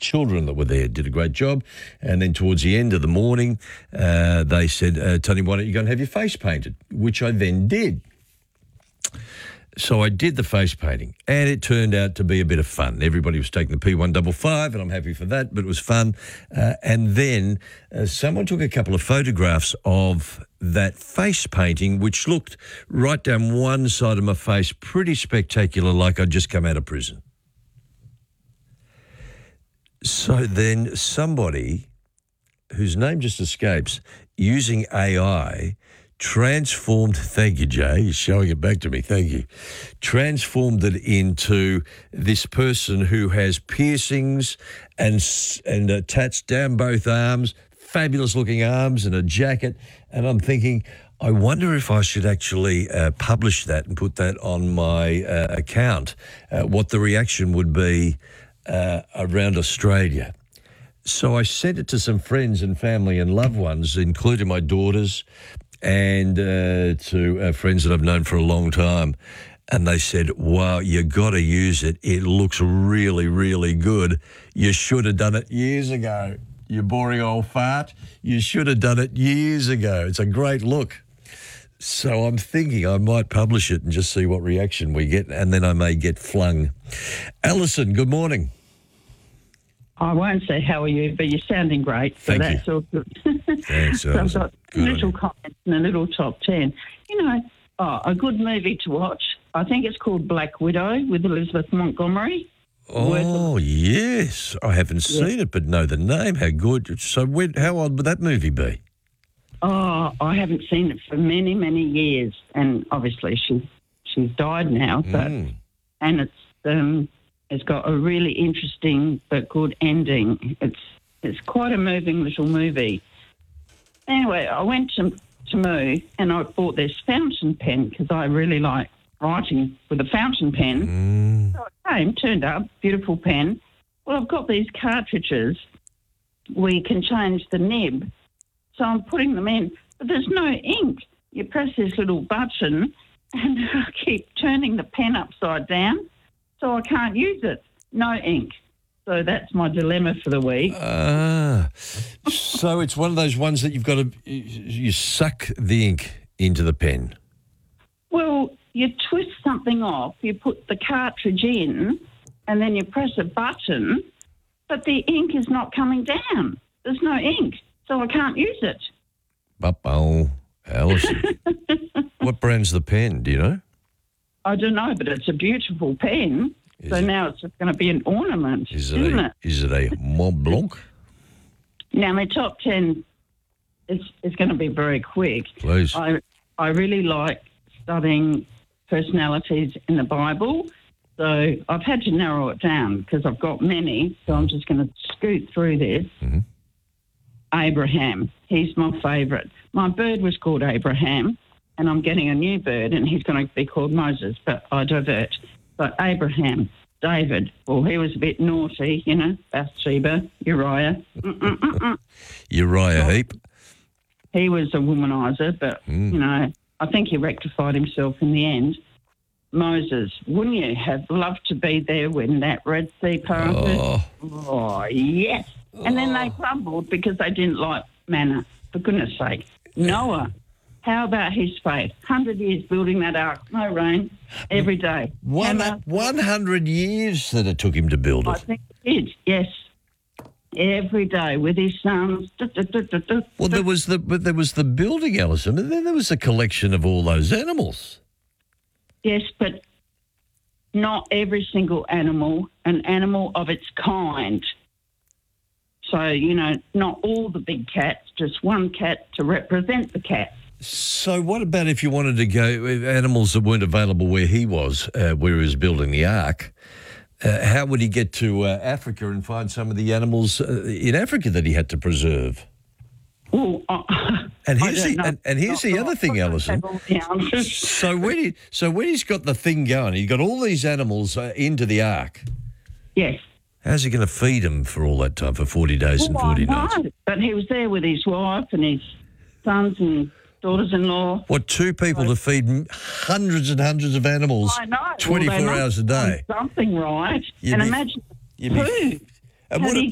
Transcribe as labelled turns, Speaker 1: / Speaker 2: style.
Speaker 1: children that were there did a great job. And then towards the end of the morning, they said, Tony, why don't you go and have your face painted? Which I then did. So I did the face painting, and it turned out to be a bit of fun. Everybody was taking the P155, and I'm happy for that, but it was fun. And then someone took a couple of photographs of that face painting, which looked right down one side of my face, pretty spectacular, like I'd just come out of prison. So then somebody, whose name just escapes, using AI, transformed, thank you, Jay, you're showing it back to me, thank you, transformed it into this person who has piercings and tats down both arms, fabulous looking arms and a jacket. And I'm thinking, I wonder if I should actually publish that and put that on my account, what the reaction would be around Australia. So I sent it to some friends and family and loved ones, including my daughters, and to friends that I've known for a long time. And they said, wow, you got to use it. It looks really, really good. You should have done it years ago. You boring old fart. You should have done it years ago. It's a great look. So I'm thinking I might publish it and just see what reaction we get, and then I may get flung. Alison, good morning.
Speaker 2: I won't say how are you, but you're sounding great. So
Speaker 1: Thank you.
Speaker 2: all good.
Speaker 1: Thanks,
Speaker 2: So I've
Speaker 1: Alison.
Speaker 2: got
Speaker 1: Good
Speaker 2: little
Speaker 1: on you.
Speaker 2: comments and a little top 10. You know, a good movie to watch. I think it's called Black Widow with Elizabeth Montgomery.
Speaker 1: Oh, yes. I haven't seen it, but know the name. How good. So how old would that movie be?
Speaker 2: Oh, I haven't seen it for many, many years. And obviously she's died now. But and it's got a really interesting but good ending. It's quite a moving little movie. Anyway, I went to Moo and I bought this fountain pen because I really like writing with a fountain pen. So it came, turned up, beautiful pen. Well, I've got these cartridges where you can change the nib. So I'm putting them in, but there's no ink. You press this little button and I keep turning the pen upside down, so I can't use it. No ink. So that's my dilemma for the week.
Speaker 1: So it's one of those ones that you've got to, you suck the ink into the pen.
Speaker 2: Well, you twist something off, you put the cartridge in, and then you press a button, but the ink is not coming down. There's no ink, so I can't use it.
Speaker 1: Uh-oh, Alison. What brand's the pen, do you know?
Speaker 2: I don't know, but it's a beautiful pen. Now it's just going to be an ornament, isn't it?
Speaker 1: Is it a Mont Blanc?
Speaker 2: Now, my top 10 is going to be very quick.
Speaker 1: Please.
Speaker 2: I really like studying personalities in the Bible, so I've had to narrow it down because I've got many, so I'm just going to scoot through this.
Speaker 1: Mm-hmm.
Speaker 2: Abraham, he's my favourite. My bird was called Abraham, and I'm getting a new bird, and he's going to be called Moses, but I divert. But Abraham, David, well, he was a bit naughty, you know, Bathsheba, Uriah.
Speaker 1: Uriah Heep.
Speaker 2: He was a womanizer, but, you know, I think he rectified himself in the end. Moses, wouldn't you have loved to be there when that Red Sea parted? Oh yes. And then they grumbled because they didn't like manna, for goodness sake. Noah, how about his faith? 100 years building that ark, no rain, every day.
Speaker 1: 100 years that it took him to build it.
Speaker 2: I think he did, yes. Every day with his sons.
Speaker 1: Well, there was the building, Alison, and then there was a collection of all those animals.
Speaker 2: Yes, but not every single animal, an animal of its kind. So, you know, not all the big cats, just one cat to represent the cat.
Speaker 1: So what about if you wanted to go, animals that weren't available where he was building the ark? How would he get to Africa and find some of the animals in Africa that he had to preserve?
Speaker 2: Well,
Speaker 1: and here's the other thing, Alison. So when he's got the thing going, he's got all these animals into the ark.
Speaker 2: Yes.
Speaker 1: How's he going to feed them for all that time, for 40 days and 40 nights?
Speaker 2: But he was there with his wife and his sons and daughters-in-law.
Speaker 1: What, two people to feed hundreds and hundreds of animals 24 hours a day?
Speaker 2: Something right. And imagine the food. How do you